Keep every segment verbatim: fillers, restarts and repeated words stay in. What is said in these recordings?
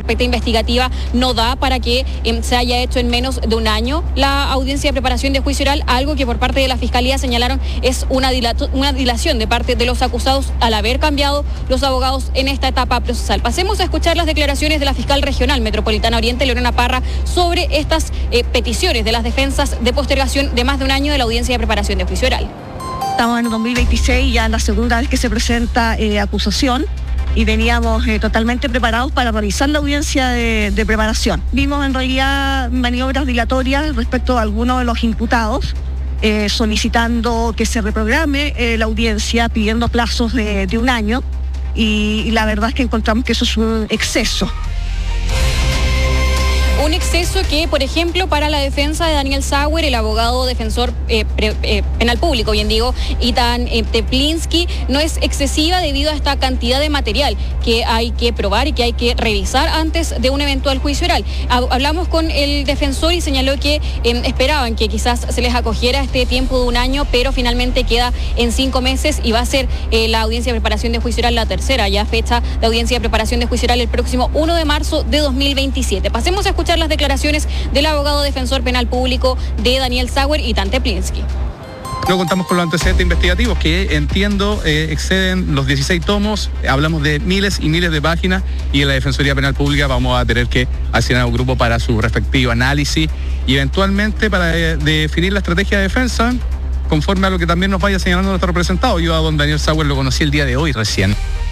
carpeta investigativa no da para que eh, se haya hecho en menos de un año la audiencia de preparación de juicio oral, algo que por parte de la Fiscalía señalaron es una, dilato, una dilación de parte de los acusados al haber cambiado los abogados en esta etapa procesal. Pasemos a escuchar las declaraciones de la fiscal regional metropolitana Oriente, Lorena Parra, sobre estas eh, peticiones de las defensas de postergación de más de un año de la audiencia de preparación de juicio oral. Estamos en el dos mil veintiséis, ya en la segunda vez que se presenta eh, acusación, y veníamos eh, totalmente preparados para realizar la audiencia de, de preparación. Vimos en realidad maniobras dilatorias respecto a algunos de los imputados, eh, solicitando que se reprograme eh, la audiencia, pidiendo plazos de, de un año, y, y la verdad es que encontramos que eso es un exceso. Un exceso que, por ejemplo, para la defensa de Daniel Sauer, el abogado defensor eh, pre, eh, penal público, bien digo, Itan eh, Teplinsky, no es excesiva debido a esta cantidad de material que hay que probar y que hay que revisar antes de un eventual juicio oral. Hablamos con el defensor y señaló que eh, esperaban que quizás se les acogiera este tiempo de un año, pero finalmente queda en cinco meses y va a ser eh, la audiencia de preparación de juicio oral la tercera, ya fecha de audiencia de preparación de juicio oral el próximo primero de marzo de dos mil veintisiete. Pasemos a escuchar las declaraciones del abogado defensor penal público de Daniel Sauer, Itan Teplinsky. Luego contamos con los antecedentes investigativos que entiendo eh, exceden los dieciséis tomos, hablamos de miles y miles de páginas y en la Defensoría Penal Pública vamos a tener que asignar un grupo para su respectivo análisis y eventualmente para eh, definir la estrategia de defensa conforme a lo que también nos vaya señalando nuestro representado. Yo a don Daniel Sauer lo conocí el día de hoy recién.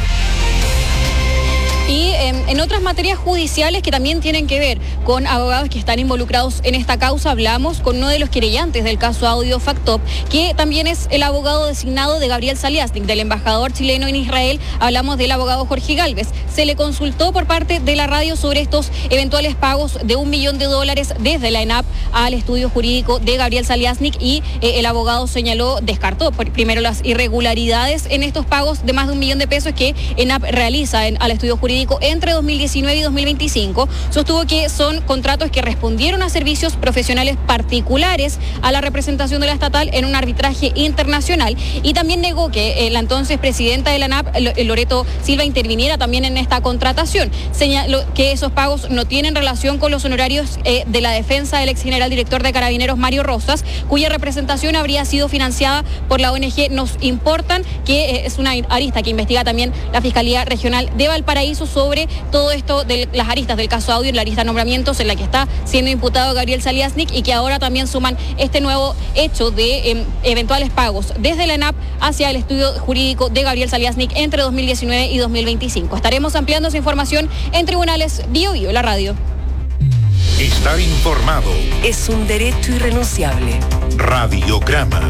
Y eh, en otras materias judiciales que también tienen que ver con abogados que están involucrados en esta causa, hablamos con uno de los querellantes del caso Audio Factop, que también es el abogado designado de Gabriel Saliasnik, del embajador chileno en Israel. Hablamos del abogado Jorge Gálvez. Se le consultó por parte de la radio sobre estos eventuales pagos de un millón de dólares desde la ENAP al estudio jurídico de Gabriel Saliasnik y eh, el abogado señaló, descartó primero las irregularidades en estos pagos de más de un millón de pesos que ENAP realiza en, al estudio jurídico entre dos mil diecinueve y dos mil veinticinco. Sostuvo que son contratos que respondieron a servicios profesionales particulares a la representación de la estatal en un arbitraje internacional y también negó que eh, la entonces presidenta de la ANAP, Loreto Silva, interviniera también en esta contratación. Señaló que esos pagos no tienen relación con los honorarios eh, de la defensa del ex general director de Carabineros, Mario Rosas, cuya representación habría sido financiada por la O N G Nos Importan, que eh, es una arista que investiga también la Fiscalía Regional de Valparaíso sobre todo esto de las aristas del caso Audio, en la lista de nombramientos en la que está siendo imputado Gabriel Saliasnik y que ahora también suman este nuevo hecho de eh, eventuales pagos desde la ENAP hacia el estudio jurídico de Gabriel Saliasnik entre dos mil diecinueve y dos mil veinticinco. Estaremos ampliando esa información en Tribunales Bio Bio, la radio. Estar informado es un derecho irrenunciable. Radiograma.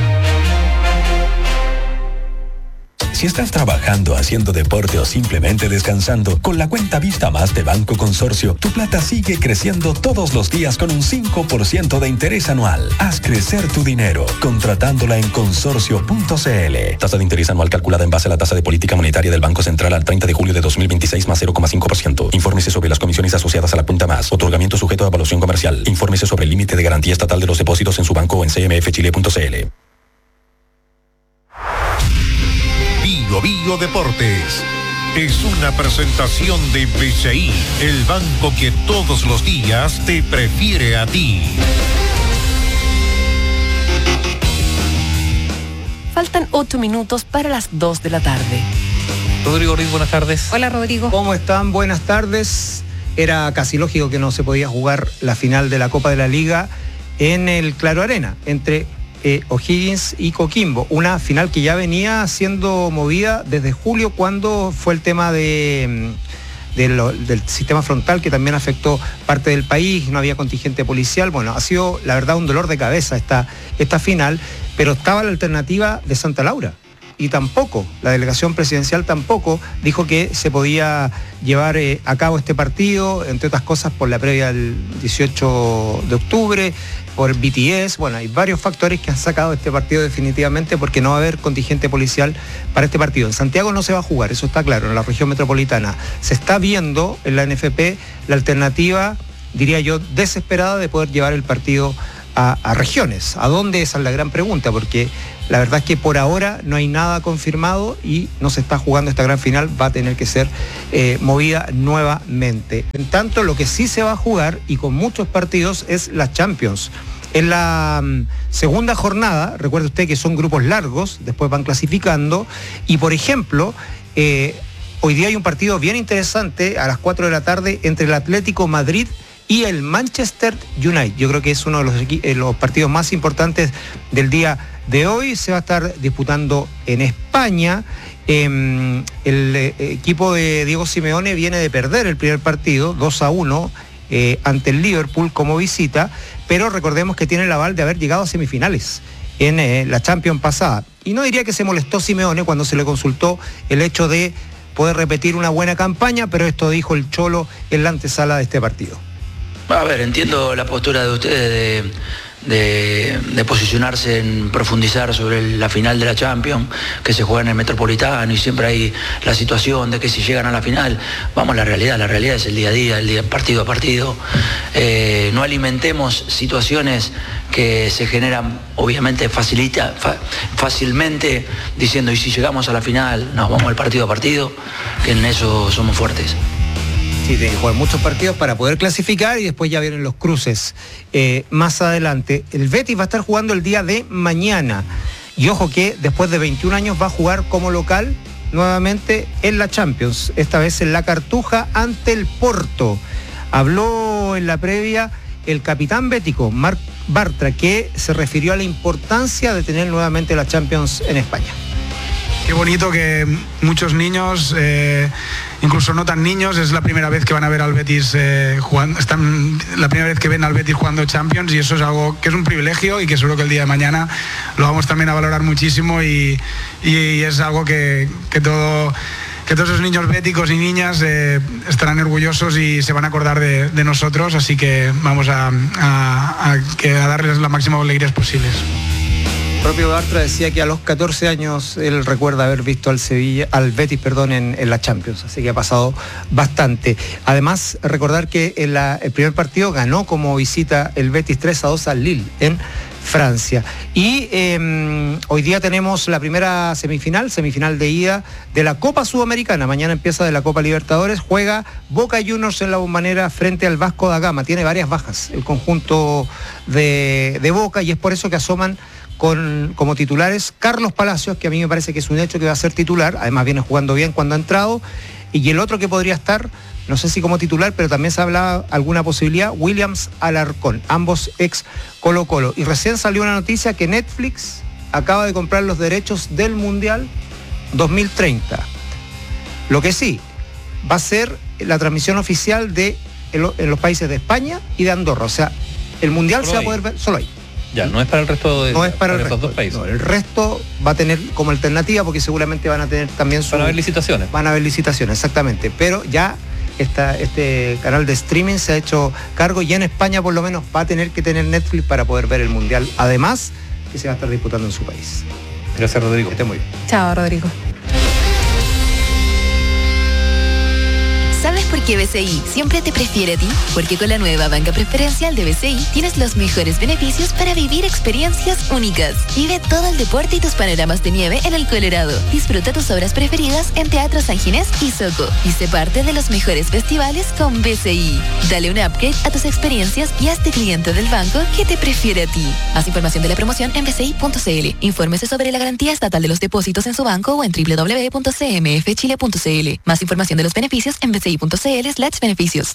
Si estás trabajando, haciendo deporte o simplemente descansando, con la cuenta Vista Más de Banco Consorcio, tu plata sigue creciendo todos los días con un cinco por ciento de interés anual. Haz crecer tu dinero, contratándola en consorcio punto c l. Tasa de interés anual calculada en base a la tasa de política monetaria del Banco Central al treinta de julio de dos mil veintiséis más cero coma cinco por ciento. Infórmese sobre las comisiones asociadas a la cuenta Más. Otorgamiento sujeto a evaluación comercial. Infórmese sobre el límite de garantía estatal de los depósitos en su banco o en c m f chile punto c l. Bio Bio Deportes es una presentación de B C I, el banco que todos los días te prefiere a ti. Faltan ocho minutos para las dos de la tarde. Rodrigo Riz, buenas tardes. Hola, Rodrigo. ¿Cómo están? Buenas tardes. Era casi lógico que no se podía jugar la final de la Copa de la Liga en el Claro Arena, entre Eh, O'Higgins y Coquimbo, una final que ya venía siendo movida desde julio cuando fue el tema de, de lo, del sistema frontal que también afectó parte del país, no había contingente policial. Bueno, ha sido la verdad un dolor de cabeza esta, esta final, pero estaba la alternativa de Santa Laura y tampoco, la delegación presidencial tampoco dijo que se podía llevar eh, a cabo este partido, entre otras cosas por la previa del dieciocho de octubre, por B T S. Bueno, hay varios factores que han sacado este partido definitivamente porque no va a haber contingente policial para este partido. En Santiago no se va a jugar, eso está claro, en la región metropolitana. Se está viendo en la N F P la alternativa, diría yo, desesperada de poder llevar el partido a, a regiones. ¿A dónde? Esa es la gran pregunta, porque la verdad es que por ahora no hay nada confirmado y no se está jugando esta gran final, va a tener que ser eh, movida nuevamente. En tanto, lo que sí se va a jugar, y con muchos partidos, es la Champions. En la um, segunda jornada, recuerde usted que son grupos largos, después van clasificando, y por ejemplo, eh, hoy día hay un partido bien interesante a las cuatro de la tarde entre el Atlético Madrid y el Manchester United. Yo creo que es uno de los, eh, los partidos más importantes del día de hoy. Se va a estar disputando en España. Eh, el eh, equipo de Diego Simeone viene de perder el primer partido, dos a uno, eh, ante el Liverpool como visita, pero recordemos que tiene el aval de haber llegado a semifinales en eh, la Champions pasada. Y no diría que se molestó Simeone cuando se le consultó el hecho de poder repetir una buena campaña, pero esto dijo el Cholo en la antesala de este partido. A ver, entiendo la postura de ustedes de, de, de posicionarse en profundizar sobre la final de la Champions, que se juega en el Metropolitano y siempre hay la situación de que si llegan a la final, vamos a la realidad, la realidad es el día a día, el día partido a partido. Eh, no alimentemos situaciones que se generan obviamente facilita, fa, fácilmente diciendo y si llegamos a la final, nos vamos al partido a partido, que en eso somos fuertes. Sí, tiene que jugar muchos partidos para poder clasificar y después ya vienen los cruces eh, más adelante. El Betis va a estar jugando el día de mañana y ojo que después de veintiún años va a jugar como local nuevamente en la Champions, esta vez en la Cartuja ante el Porto. Habló en la previa el capitán bético, Marc Bartra, que se refirió a la importancia de tener nuevamente la Champions en España. Qué bonito que muchos niños, eh, incluso no tan niños, es la primera vez que van a ver al Betis eh, jugando, están la primera vez que ven al Betis jugando Champions, y eso es algo que es un privilegio y que seguro que el día de mañana lo vamos también a valorar muchísimo y, y, y es algo que, que todo que todos esos niños béticos y niñas eh, estarán orgullosos y se van a acordar de, de nosotros, así que vamos a, a, a, que a darles las máximas alegrías posibles. El propio Bartra decía que a los catorce años él recuerda haber visto al Sevilla, al Betis, perdón, en, en la Champions, así que ha pasado bastante. Además, recordar que en la, el primer partido ganó como visita el Betis tres a dos al Lille en Francia. Y eh, hoy día tenemos la primera semifinal, semifinal de ida de la Copa Sudamericana. Mañana empieza de la Copa Libertadores, juega Boca Juniors en la Bombonera frente al Vasco da Gama. Tiene varias bajas el conjunto de, de Boca y es por eso que asoman Con, como titulares Carlos Palacios, que a mí me parece que es un hecho que va a ser titular, además viene jugando bien cuando ha entrado, y el otro que podría estar, no sé si como titular, pero también se hablaba alguna posibilidad, Williams Alarcón, ambos ex Colo Colo. Y recién salió una noticia que Netflix acaba de comprar los derechos del Mundial dos mil treinta. Lo que sí, va a ser la transmisión oficial de en, lo, en los países de España y de Andorra, o sea, el Mundial se va a poder ver solo ahí. Ya, no es para el resto de no es para, para el estos resto, dos países. No, el resto va a tener como alternativa porque seguramente van a tener también su... Van a haber licitaciones. Van a haber licitaciones, exactamente. Pero ya esta, este canal de streaming se ha hecho cargo y en España por lo menos va a tener que tener Netflix para poder ver el Mundial. Además, que se va a estar disputando en su país. Gracias, Rodrigo. Que esté muy bien. Chao, Rodrigo. ¿Sabes por qué B C I siempre te prefiere a ti? Porque con la nueva banca preferencial de B C I tienes los mejores beneficios para vivir experiencias únicas. Vive todo el deporte y tus panoramas de nieve en el Colorado. Disfruta tus obras preferidas en Teatro San Ginés y Soco. Y sé parte de los mejores festivales con B C I. Dale un upgrade a tus experiencias y hazte cliente del banco que te prefiere a ti. Más información de la promoción en b c i punto c l. Infórmese sobre la garantía estatal de los depósitos en su banco o en w w w punto c m f chile punto c l. Más información de los beneficios en b c i punto c l slash beneficios.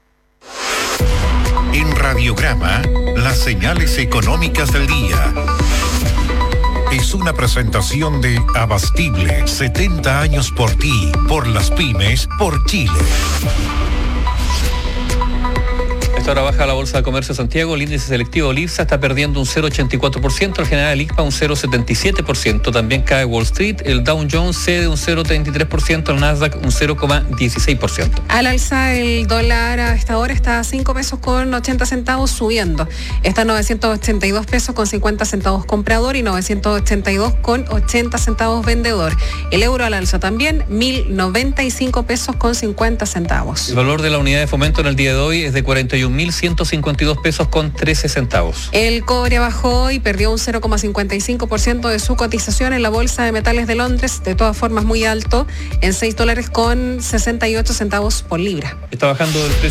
En Radiograma, las señales económicas del día. Es una presentación de Abastible, setenta años por ti, por las pymes, por Chile. Esta hora baja la Bolsa de Comercio de Santiago, el índice selectivo Lipsa está perdiendo un cero coma ochenta y cuatro por ciento, el general I C P A un cero coma setenta y siete por ciento, también cae Wall Street, el Dow Jones cede un cero coma treinta y tres por ciento, el Nasdaq un cero coma dieciséis por ciento. Al alza el dólar a esta hora está a cinco pesos con ochenta centavos subiendo, está a novecientos ochenta y dos pesos con cincuenta centavos comprador y novecientos ochenta y dos con ochenta centavos vendedor. El euro al alza también, mil noventa y cinco pesos con cincuenta centavos. El valor de la unidad de fomento en el día de hoy es de cuarenta y un un mil ciento cincuenta y dos pesos con trece centavos. El cobre bajó y perdió un cero coma cincuenta y cinco por ciento de su cotización en la Bolsa de Metales de Londres, de todas formas muy alto, en seis dólares con sesenta y ocho centavos por libra. Está bajando el precio